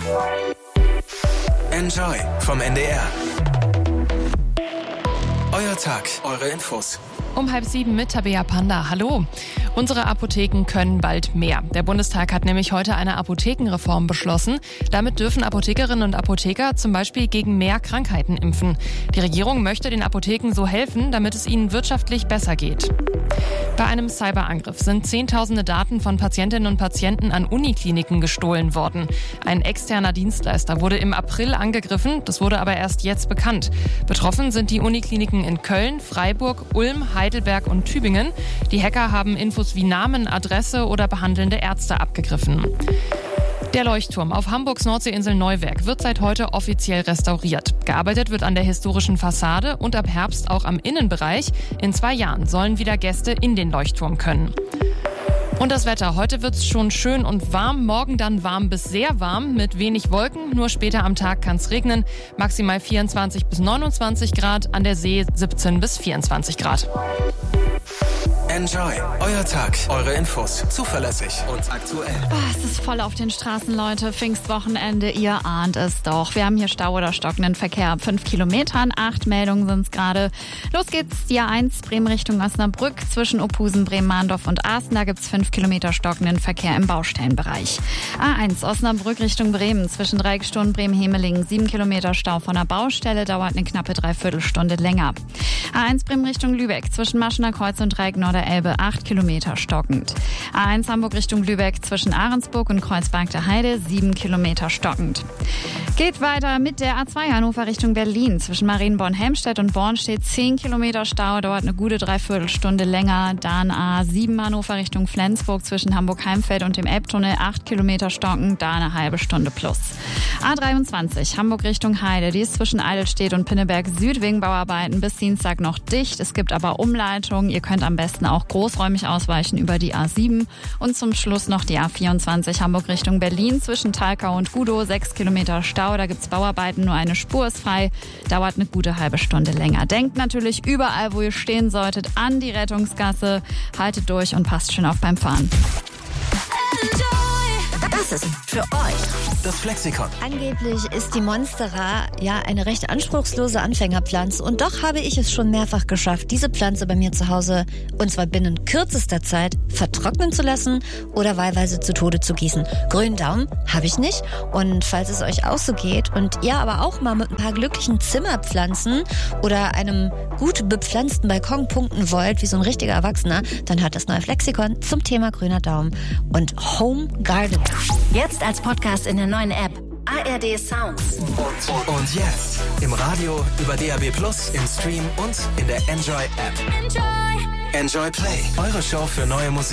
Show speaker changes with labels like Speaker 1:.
Speaker 1: Enjoy vom NDR. Euer Tag, eure Infos.
Speaker 2: Um 6:30 mit Tabea Panda. Hallo. Unsere Apotheken können bald mehr. Der Bundestag hat nämlich heute eine Apothekenreform beschlossen. Damit dürfen Apothekerinnen und Apotheker zum Beispiel gegen mehr Krankheiten impfen. Die Regierung möchte den Apotheken so helfen, damit es ihnen wirtschaftlich besser geht. Bei einem Cyberangriff sind Zehntausende Daten von Patientinnen und Patienten an Unikliniken gestohlen worden. Ein externer Dienstleister wurde im April angegriffen, das wurde aber erst jetzt bekannt. Betroffen sind die Unikliniken in Köln, Freiburg, Ulm, Heidelberg und Tübingen. Die Hacker haben Infos wie Namen, Adresse oder behandelnde Ärzte abgegriffen. Der Leuchtturm auf Hamburgs Nordseeinsel Neuwerk wird seit heute offiziell restauriert. Gearbeitet wird an der historischen Fassade und ab Herbst auch am Innenbereich. In 2 Jahren sollen wieder Gäste in den Leuchtturm können. Und das Wetter. Heute wird's schon schön und warm, morgen dann warm bis sehr warm mit wenig Wolken. Nur später am Tag kann's regnen. Maximal 24 bis 29 Grad, an der See 17 bis 24 Grad.
Speaker 1: Enjoy, euer Tag, eure Infos, zuverlässig und aktuell.
Speaker 3: Es ist voll auf den Straßen, Leute. Pfingstwochenende, ihr ahnt es doch. Wir haben hier Stau oder stockenden Verkehr ab 5 Kilometern. 8 Meldungen sind's gerade. Los geht's, die A1 Bremen Richtung Osnabrück. Zwischen Ophusen, Bremen-Mahndorf und Aaßen, da gibt's 5 Kilometer stockenden Verkehr im Baustellenbereich. A1 Osnabrück Richtung Bremen. Zwischen Dreiecksturm Bremen-Hemelingen 7 Kilometer Stau von der Baustelle, dauert eine knappe Dreiviertelstunde länger. A1 Bremen Richtung Lübeck. Zwischen Maschener Kreuz und Dreieck Elbe 8 Kilometer stockend. A1 Hamburg Richtung Lübeck zwischen Ahrensburg und Kreuzberg der Heide 7 Kilometer stockend. Geht weiter mit der A2 Hannover Richtung Berlin. Zwischen Marienborn-Helmstedt und Born steht 10 Kilometer Stau, dauert eine gute Dreiviertelstunde länger. Dann A7 Hannover Richtung Flensburg zwischen Hamburg-Heimfeld und dem Elbtunnel 8 Kilometer stockend, da eine halbe Stunde plus. A23 Hamburg Richtung Heide, die ist zwischen Eidelstedt und Pinneberg Süd wegen Bauarbeiten bis Dienstag noch dicht. Es gibt aber Umleitungen. Ihr könnt am besten auch großräumig ausweichen über die A7 und zum Schluss noch die A24 Hamburg Richtung Berlin zwischen Thalkau und Gudow 6 Kilometer Stau, da gibt's Bauarbeiten, nur eine Spur ist frei, dauert eine gute halbe Stunde länger. Denkt natürlich überall, wo ihr stehen solltet, an die Rettungsgasse, haltet durch und passt schön auf beim Fahren.
Speaker 4: Das ist für euch
Speaker 1: das Flexikon.
Speaker 4: Angeblich ist die Monstera ja eine recht anspruchslose Anfängerpflanze und doch habe ich es schon mehrfach geschafft, diese Pflanze bei mir zu Hause, und zwar binnen kürzester Zeit, vertrocknen zu lassen oder wahlweise zu Tode zu gießen. Grünen Daumen habe ich nicht, und falls es euch auch so geht und ihr aber auch mal mit ein paar glücklichen Zimmerpflanzen oder einem gut bepflanzten Balkon punkten wollt, wie so ein richtiger Erwachsener, dann hört das neue Flexikon zum Thema grüner Daumen und Home Garden.
Speaker 5: Jetzt als Podcast in der neuen App ARD Sounds.
Speaker 1: Und jetzt im Radio, über DAB+, im Stream und in der Enjoy App. Enjoy Play, eure Show für neue Musik.